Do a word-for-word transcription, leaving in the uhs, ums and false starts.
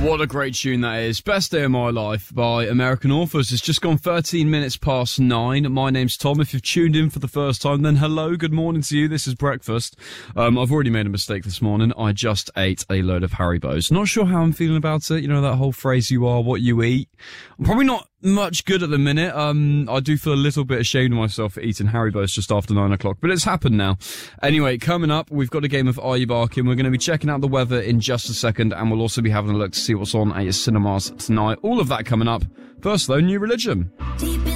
What a great tune that is. Best Day of My Life by American Authors. It's just gone thirteen minutes past nine. My name's Tom. If you've tuned in for the first time, then hello, good morning to you. This is breakfast. Um, I've already made a mistake this morning. I just ate a load of Haribos. Not sure how I'm feeling about it. You know, that whole phrase, you are what you eat. I'm probably not much good at the minute. Um, I do feel a little bit ashamed of myself for eating Haribos just after nine o'clock, but it's happened now. Anyway, coming up, we've got a game of Are You Barking? We're going to be checking out the weather in just a second, and we'll also be having a look to see what's on at your cinemas tonight. All of that coming up. First, though, New Religion. Deep in